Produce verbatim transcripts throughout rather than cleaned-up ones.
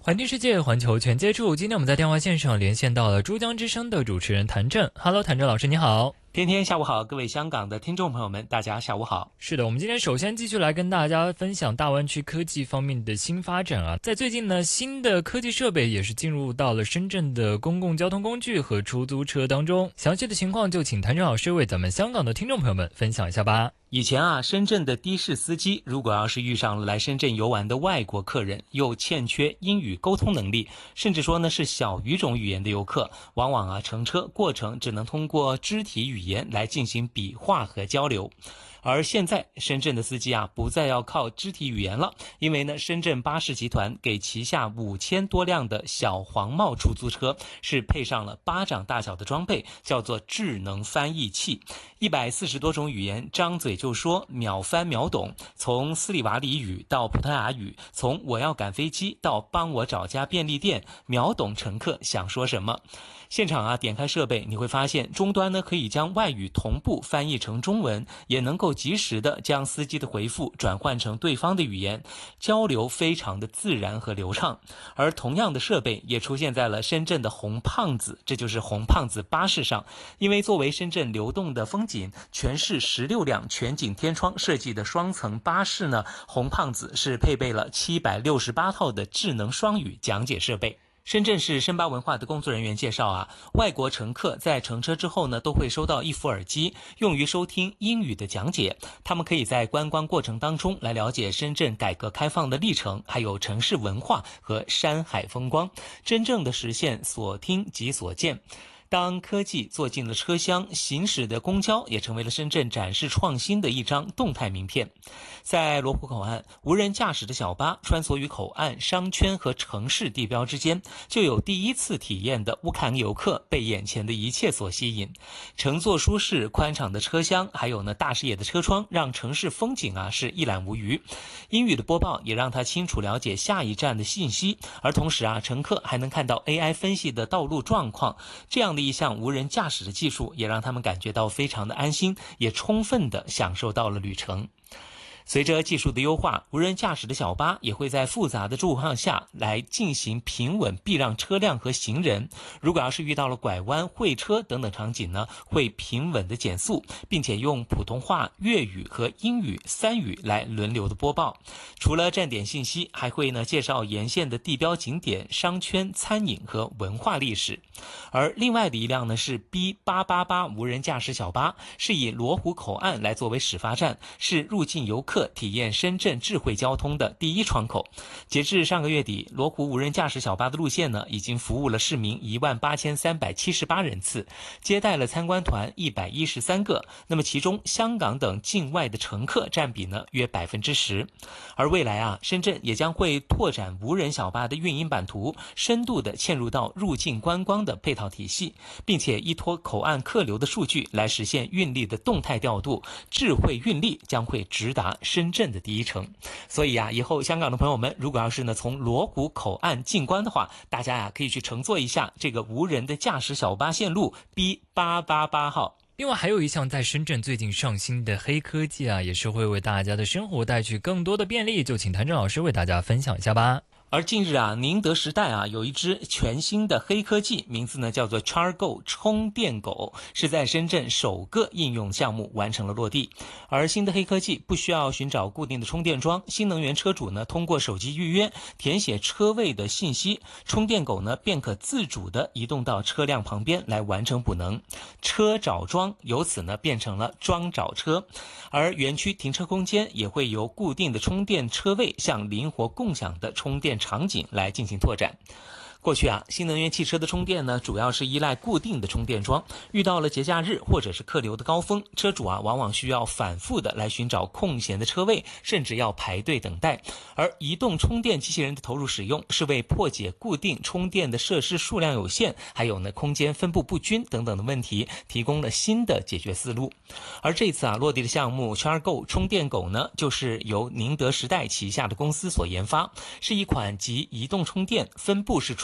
环听世界，环球全接触。今天我们在电话线上连线到了珠江之声的主持人谭震。Hello， 谭震老师，你好。 天天下午好，各位香港的听众朋友们，大家下午好。 是的，我们今天首先继续来跟大家分享大湾区科技方面的新发展啊。在最近呢，新的科技设备也是进入到了深圳的公共交通工具和出租车当中。详细的情况就请谭震老师为咱们香港的听众朋友们分享一下吧。 以前啊，深圳的的士司机如果要是遇上了来深圳游玩的外国客人，又欠缺英语沟通能力，甚至说呢是小语种语言的游客，往往啊乘车过程只能通过肢体语言来进行比划和交流。而现在深圳的司机啊不再要靠肢体语言了，因为呢深圳巴士集团给旗下五千多辆的小黄帽出租车是配上了巴掌大小的装备，叫做智能翻译器，一百四十多种语言张嘴就说，秒翻秒懂，从斯里瓦里语到葡萄牙语，从我要赶飞机到帮我找家便利店，秒懂乘客想说什么。现场啊点开设备，你会发现终端呢可以将外语同步翻译成中文，也能够及时的将司机的回复转换成对方的语言，交流非常的自然和流畅。而同样的设备也出现在了深圳的红胖子，这就是红胖子巴士上，因为作为深圳流动的风景，全市十六辆全景天窗设计的双层巴士呢，红胖子是配备了七百六十八套的智能双语讲解设备。深圳市深巴文化的工作人员介绍啊，外国乘客在乘车之后呢，都会收到一副耳机，用于收听英语的讲解。他们可以在观光过程当中来了解深圳改革开放的历程，还有城市文化和山海风光，真正的实现所听即所见。当科技坐进了车厢，行驶的公交也成为了深圳展示创新的一张动态名片。在罗湖口岸，无人驾驶的小巴穿梭于口岸、商圈和城市地标之间，就有第一次体验的乌克兰游客被眼前的一切所吸引。乘坐舒适宽敞的车厢，还有呢大视野的车窗，让城市风景啊是一览无余。英语的播报也让他清楚了解下一站的信息，而同时啊，乘客还能看到 A I 分析的道路状况。这样的一项无人驾驶的技术也让他们感觉到非常的安心，也充分的享受到了旅程。随着技术的优化，无人驾驶的小巴也会在复杂的状况下来进行平稳避让车辆和行人。如果要是遇到了拐弯、会车等等场景呢，会平稳的减速，并且用普通话、粤语和英语三语来轮流的播报。除了站点信息，还会呢介绍沿线的地标景点、商圈、餐饮和文化历史。而另外的一辆呢是 B 八八八 无人驾驶小巴，是以罗湖口岸来作为始发站，是入境游客体验深圳智慧交通的第一窗口。截至上个月底，罗湖无人驾驶小巴的路线呢，已经服务了市民一万八千三百七十八人次，接待了参观团一百一十三个。那么其中香港等境外的乘客占比呢约百分之十。而未来啊，深圳也将会拓展无人小巴的运营版图，深度的嵌入到入境观光的配套体系，并且依托口岸客流的数据来实现运力的动态调度，智慧运力将会直达深圳的第一城。所以啊，以后香港的朋友们如果要是呢从罗湖口岸进关的话，大家呀、啊、可以去乘坐一下这个无人的驾驶小巴线路 B 八八八 号。 另外还有一项在深圳最近上新的黑科技啊，也是会为大家的生活带去更多的便利，就请谭震老师为大家分享一下吧。 而近日啊，宁德时代啊有一支全新的黑科技，名字呢叫做 CharGo 充电狗，是在深圳首个应用项目完成了落地。而新的黑科技不需要寻找固定的充电桩，新能源车主呢通过手机预约，填写车位的信息，充电狗呢便可自主的移动到车辆旁边来完成补能，车找桩由此呢变成了桩找车。而园区停车空间也会由固定的充电车位向灵活共享的充电场景来进行拓展。过去啊，新能源汽车的充电呢，主要是依赖固定的充电桩。遇到了节假日或者是客流的高峰，车主啊，往往需要反复的来寻找空闲的车位，甚至要排队等待。而移动充电机器人的投入使用，是为破解固定充电的设施数量有限，还有呢空间分布不均等等的问题，提供了新的解决思路。而这次啊落地的项目 CharGo 充电狗呢，就是由宁德时代旗下的公司所研发，是一款集移动充电、分布式储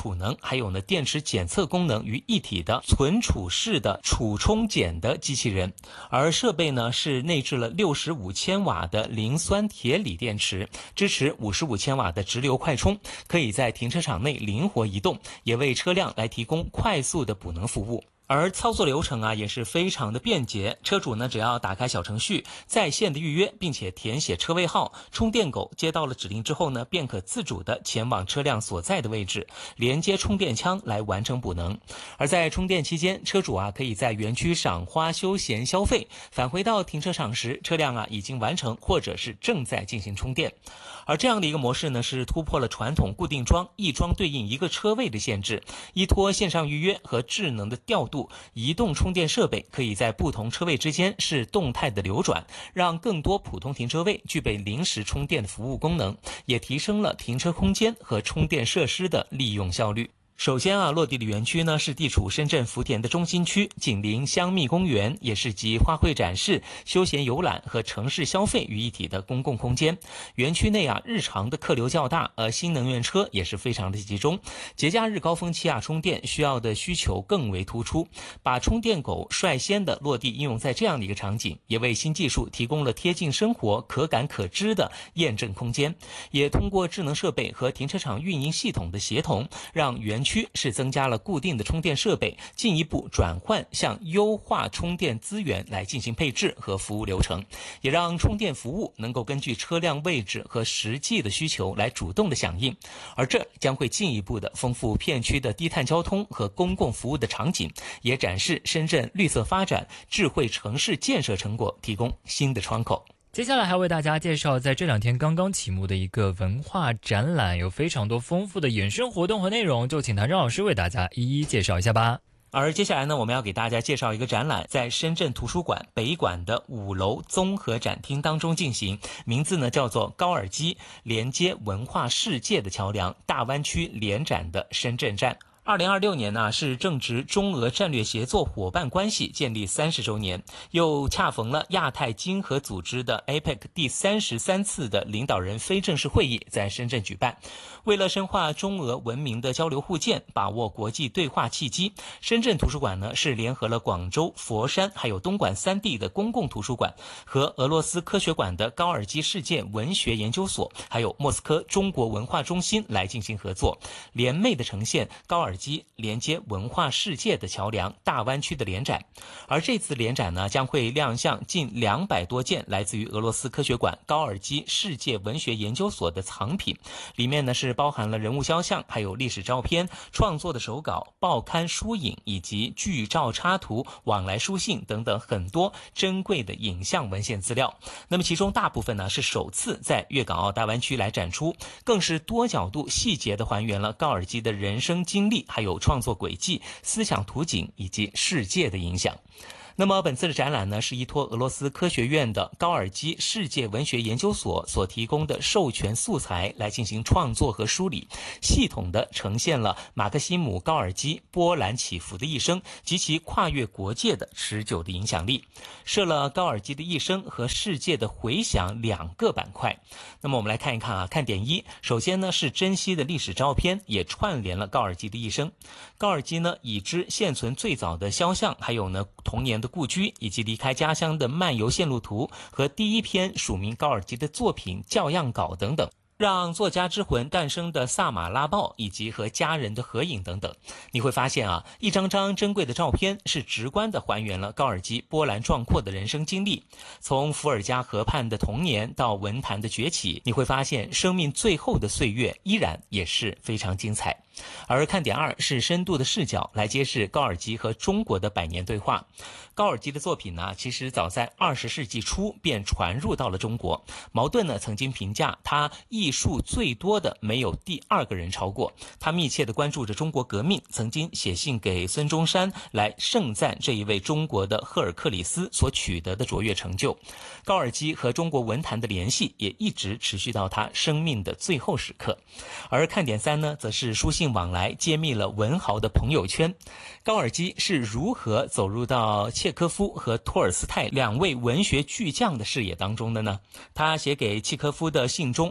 储能还有呢电池检测功能于一体的存储式的储充检的机器人。而设备呢是内置了六十五千瓦的磷酸铁锂电池，支持五十五千瓦的直流快充，可以在停车场内灵活移动，也为车辆来提供快速的补能服务。而操作流程啊也是非常的便捷，车主呢只要打开小程序在线的预约，并且填写车位号，充电狗接到了指令之后呢，便可自主的前往车辆所在的位置，连接充电枪来完成补能。而在充电期间，车主啊可以在园区赏花休闲消费，返回到停车场时，车辆啊已经完成或者是正在进行充电。而这样的一个模式呢，是突破了传统固定桩一桩对应一个车位的限制，依托线上预约和智能的调度，移动充电设备可以在不同车位之间是动态的流转，让更多普通停车位具备临时充电的服务功能，也提升了停车空间和充电设施的利用效率。首先啊，落地的园区呢是地处深圳福田的中心区，紧邻香蜜公园，也是集花卉展示、休闲游览和城市消费于一体的公共空间。园区内啊，日常的客流较大，而新能源车也是非常的集中。节假日高峰期啊，充电需要的需求更为突出。把充电狗率先的落地应用在这样的一个场景，也为新技术提供了贴近生活、可感可知的验证空间。也通过智能设备和停车场运营系统的协同，让园区区是增加了固定的充电设备，进一步转换向优化充电资源来进行配置和服务流程，也让充电服务能够根据车辆位置和实际的需求来主动的响应。而这将会进一步的丰富片区的低碳交通和公共服务的场景，也展示深圳绿色发展、智慧城市建设成果，提供新的窗口。 接下来还为大家介绍在这两天刚刚启幕的一个文化展览，有非常多丰富的衍生活动和内容，就请谭张老师为大家一一介绍一下吧。 而接下来呢，我们要给大家介绍一个展览，在深圳图书馆北馆的五楼综合展厅当中进行，名字呢叫做高尔基连接文化世界的桥梁，大湾区联展的深圳站。二零二六年呢是正值中俄战略协作伙伴关系建立三十周年，又恰逢了亚太经合组织的 A P E C 第三十三次的领导人非正式会议在深圳举办。为了深化中俄文明的交流互鉴，把握国际对话契机，深圳图书馆呢是联合了广州、佛山还有东莞三地的公共图书馆和俄罗斯科学馆的高尔基世界文学研究所，还有莫斯科中国文化中心来进行合作，联袂的呈现高尔基连接文化世界的桥梁大湾区的联展。而这次联展呢将会亮相近两百多件来自于俄罗斯科学馆高尔基世界文学研究所的藏品，里面呢是包含了人物肖像，还有历史照片、创作的手稿、报刊书影以及剧照插图、往来书信等等很多珍贵的影像文献资料。那么其中大部分呢是首次在粤港澳大湾区来展出，更是多角度细节的还原了高尔基的人生经历，还有创作轨迹、思想图景以及世界的影响。那么本次的展览呢，是依托俄罗斯科学院的高尔基世界文学研究所所提供的授权素材来进行创作和梳理，系统的呈现了马克西姆高尔基波澜起伏的一生及其跨越国界的持久的影响力，设了高尔基的一生和世界的回响两个板块。那么我们来看一看啊，看点一，首先呢是珍稀的历史照片，也串联了高尔基的一生。高尔基呢已知现存最早的肖像，还有呢童年的故居，以及离开家乡的漫游线路图和第一篇署名高尔基的作品校样稿等等，让作家之魂诞生的萨马拉报以及和家人的合影等等。你会发现啊，一张张珍贵的照片是直观的还原了高尔基波澜壮阔的人生经历，从伏尔加河畔的童年到文坛的崛起，你会发现生命最后的岁月依然也是非常精彩。而看点二是深度的视角来揭示高尔基和中国的百年对话。高尔基的作品呢，其实早在二十世纪初便传入到了中国。茅盾呢曾经评价他译述最多的没有第二个人超过。他密切地关注着中国革命，曾经写信给孙中山来盛赞这一位中国的赫尔克里斯所取得的卓越成就。高尔基和中国文坛的联系也一直持续到他生命的最后时刻。而看点三呢，则是书信往来揭秘了文豪的朋友圈。高尔基是如何走入到契科夫和托尔斯泰两位文学巨匠的视野当中的呢？他写给契科夫的信中如何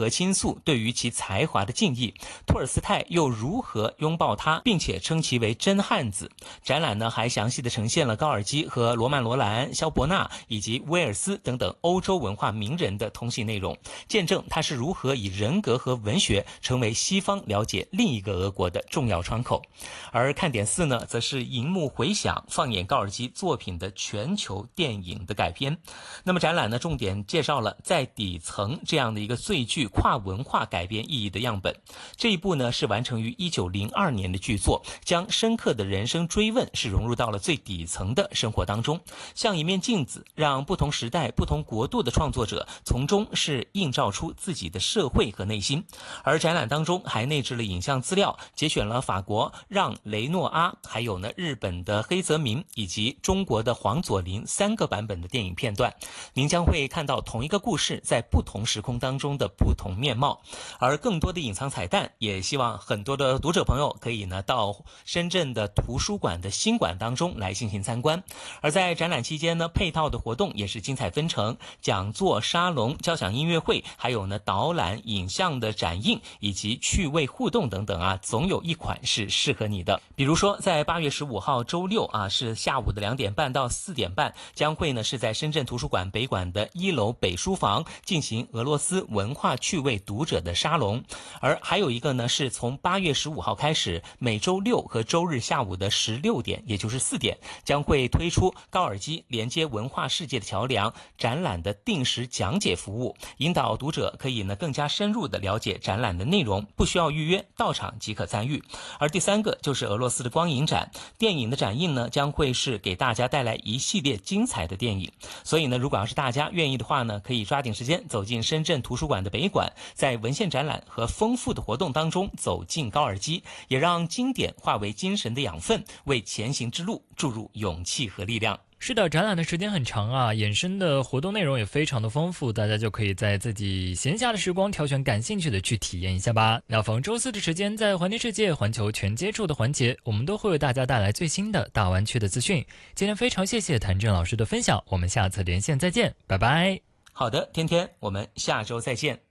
何倾诉对于其才华的敬意，托尔斯泰又如何拥抱他，并且称其为真汉子。展览呢还详细的呈现了高尔基和罗曼·罗兰、萧伯纳以及威尔斯等等欧洲文化名人的通信内容，见证他是如何以人格和文学成为西方了解另一个俄国的重要窗口。而看点四呢，则是荧幕回响，放眼高尔基作品的全球电影的改编。那么展览呢，重点介绍了在底层这样的一个最具跨文化改编意义的样本。这一部呢是完成于一九零二年的剧作，将深刻的人生追问是融入到了最底层的生活当中，像一面镜子，让不同时代、不同国度的创作者从中是映照出自己的社会和内心。而展览当中还内置了影像资料，节选了法国让·雷诺阿，还有呢日本的黑泽明以及中国的黄佐临三个版本的电影片段。您将会看到同一个故事在不同时空当中的不同面貌。而更多的隐藏彩蛋，也希望很多的读者朋友可以呢到深圳的图书馆的新馆当中来进行参观。而在展览期间呢，配套的活动也是精彩纷呈，讲座、沙龙、交响音乐会，还有呢导览、影像的展映以及趣味互动等等啊，总有一款是适合你的。比如说在八月十五号周六啊，是下午的两点半到四点半，将会呢是在深圳图书馆北馆的一楼北书房进行俄罗斯文化趣味读者的沙龙。而还有一个呢是从八月十五号开始，每周六和周日下午的十六点，也就是四点，将会推出高尔基连接文化世界的桥梁展览的定时讲解服务，引导读者可以呢更加深入的了解展览的内容，不需要预约，到场即可参与。而第三个就是俄罗斯的光影展，电影的展映呢将会是给大家带来一系列精彩的电影。所以呢，如果要是大家愿意的话呢，可以抓紧时间走进深圳图书馆的北馆，在文献展览和丰富的活动当中走进高尔基，也让经典化为精神的养分，为前行之路注入勇气和力量。 是的，展览的时间很长啊，衍生的活动内容也非常的丰富，大家就可以在自己闲暇的时光挑选感兴趣的去体验一下吧。那逢周四的时间，在环听世界环球全接触的环节，我们都会为大家带来最新的大湾区的资讯。今天非常谢谢谭震老师的分享，我们下次连线再见，拜拜。 好的，天天，我们下周再见。